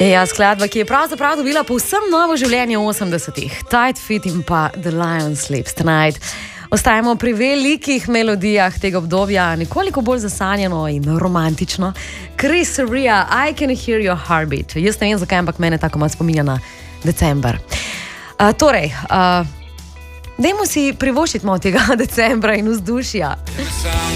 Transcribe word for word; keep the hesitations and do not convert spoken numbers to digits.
Ja, skladba, ki je pravzaprav dobila povsem novo življenje v osemdesetih. Tight Fit in pa The Lion Sleeps Tonight. Ostajamo pri velikih melodijah tega obdobja, nekoliko bolj zasanjeno in romantično. Chris Rea, I Can Hear Your Heartbeat. Jaz ne vem, zakaj, ampak mene tako malo spominja na december. Uh, torej, uh, dajmo si privoščiti malo tega decembra in vzdušja.